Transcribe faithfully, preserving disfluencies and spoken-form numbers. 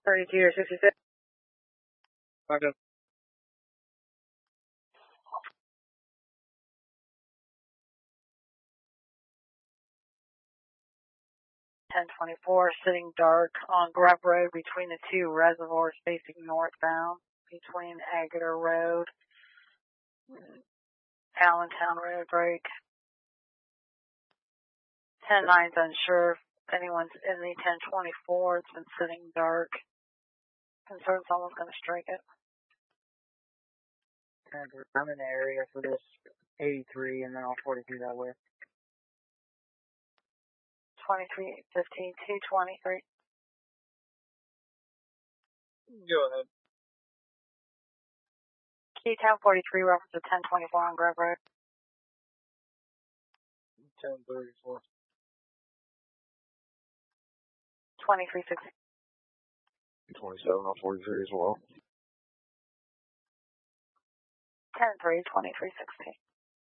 thirty-two or sixty-six. Okay. ten twenty-four, sitting dark on Grub Road between the two reservoirs facing northbound between Agater Road, Allentown Road break. ten nine's unsure if anyone's in the ten twenty-four. It's been sitting dark. Concerned someone's going to strike it. I'm in the area for this eighty-three and then I'll forty-two that way. twenty-three fifteen, two twenty-three. Go ahead. Key ten forty-three, reference to ten twenty-four on Grove Road. ten thirty-four. twenty-three sixteen. twenty-seven on forty-three as well. ten three, twenty-three sixteen.